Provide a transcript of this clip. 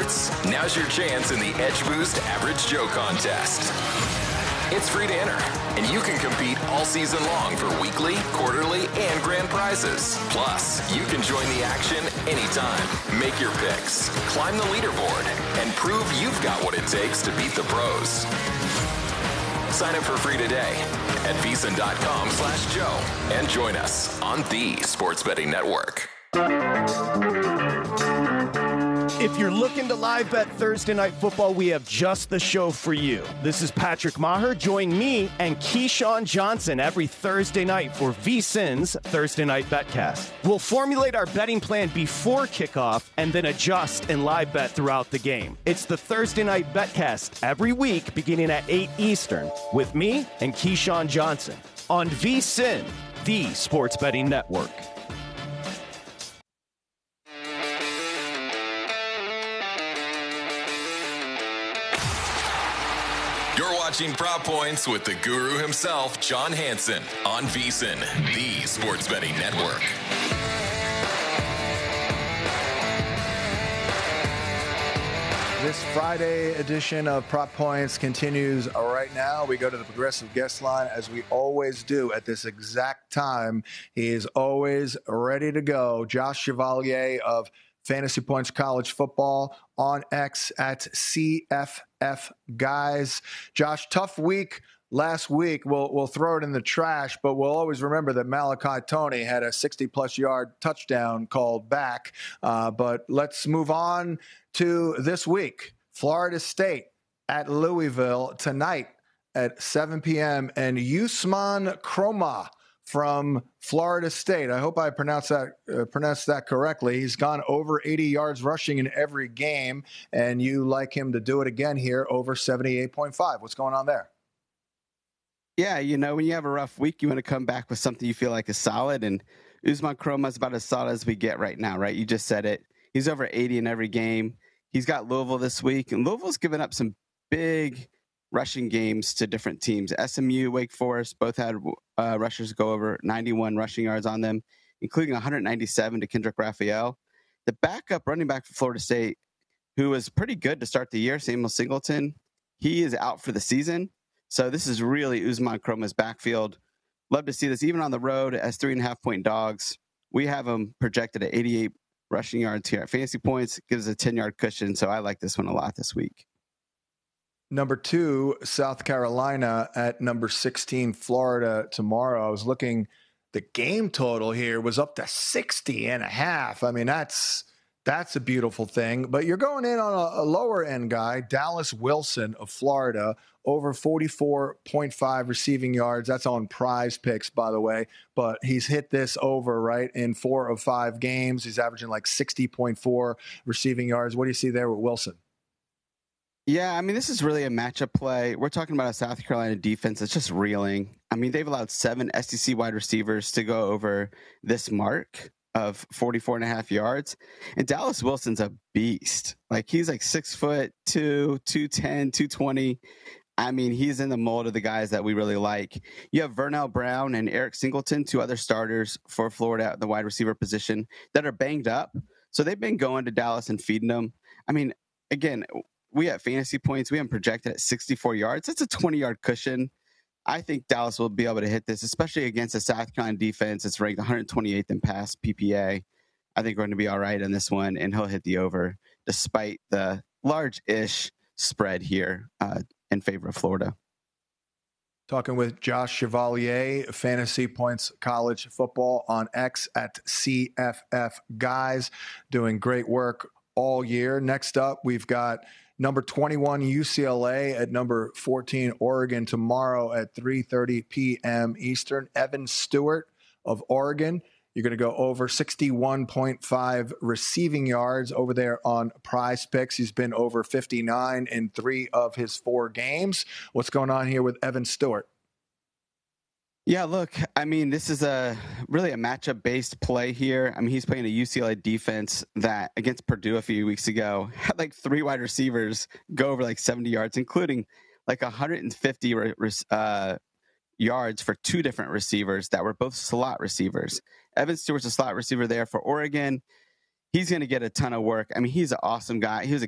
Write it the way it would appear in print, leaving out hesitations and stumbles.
favorites. Now's your chance in the Edge Boost Average Joe contest. It's free to enter, and you can compete all season long for weekly, quarterly, and grand prizes. Plus, you can join the action anytime. Make your picks, climb the leaderboard, and prove you've got what it takes to beat the pros. Sign up for free today at VSiN.com/Joe and join us on the Sports Betting Network. If you're looking to live bet Thursday Night Football, we have just the show for you. This is Patrick Maher. Join me and Keyshawn Johnson every Thursday night for VSiN's Thursday Night Betcast. We'll formulate our betting plan before kickoff and then adjust and live bet throughout the game. It's the Thursday Night Betcast every week beginning at 8 Eastern with me and Keyshawn Johnson on VSiN, the Sports Betting Network. You're watching Prop Points with the guru himself, John Hansen, on VSiN, the Sports Betting Network. This Friday edition of Prop Points continues right now. We go to the Progressive Guest Line as we always do at this exact time. He is always ready to go. Josh Chevalier of Fantasy Points College Football on X at CFF Guys. Josh, tough week last week. We'll throw it in the trash, but we'll always remember that Malachi Tony had a 60-plus yard touchdown called back. But let's move on to this week. Florida State at Louisville tonight at 7 p.m. and Usman Kroma from Florida State. I hope I pronounced that correctly. He's gone over 80 yards rushing in every game, and you like him to do it again here over 78.5. What's going on there? Yeah, when you have a rough week, you want to come back with something you feel like is solid, and Usman Kroma is about as solid as we get right now, right? You just said it. He's over 80 in every game. He's got Louisville this week, and Louisville's given up some big rushing games to different teams. SMU, Wake Forest, both had rushers go over 91 rushing yards on them, including 197 to Kendrick Raphael. The backup running back for Florida State, who was pretty good to start the year, Samuel Singleton, he is out for the season. So this is really Usman Kroma's backfield. Love to see this, even on the road as 3.5-point dogs. We have them projected at 88 rushing yards here at Fantasy Points. Gives a 10-yard cushion, so I like this one a lot this week. Number 2, South Carolina at number 16, Florida tomorrow. I was looking, the game total here was up to 60.5. I mean, that's a beautiful thing. But you're going in on a lower end guy, Dallas Wilson of Florida, over 44.5 receiving yards. That's on Prize Picks, by the way. But he's hit this over, right, in 4 of 5 games. He's averaging like 60.4 receiving yards. What do you see there with Wilson? Yeah, I mean, this is really a matchup play. We're talking about a South Carolina defense that's just reeling. I mean, they've allowed 7 SEC wide receivers to go over this mark of 44.5 yards. And Dallas Wilson's a beast. Like, he's like 6'2", 210, 220. I mean, he's in the mold of the guys that we really like. You have Vernell Brown and Eric Singleton, 2 other starters for Florida at the wide receiver position that are banged up. So they've been going to Dallas and feeding them. I mean, again, we have Fantasy Points. We have them projected at 64 yards. That's a 20-yard cushion. I think Dallas will be able to hit this, especially against a South Carolina defense. It's ranked 128th in pass PPA. I think we're going to be all right on this one, and he'll hit the over despite the large-ish spread here in favor of Florida. Talking with Josh Chevalier, Fantasy Points College Football on X at CFF Guys, doing great work all year. Next up, we've got number 21 UCLA at number 14 Oregon tomorrow at 3:30 p.m. Eastern. Evan Stewart of Oregon. You're going to go over 61.5 receiving yards over there on Prize Picks. He's been over 59 in 3 of his 4 games. What's going on here with Evan Stewart? Yeah, look, I mean, this is really a matchup-based play here. I mean, he's playing a UCLA defense that against Purdue a few weeks ago had like 3 wide receivers go over like 70 yards, including like 150 yards for 2 different receivers that were both slot receivers. Evan Stewart's a slot receiver there for Oregon. He's going to get a ton of work. I mean, he's an awesome guy. He was a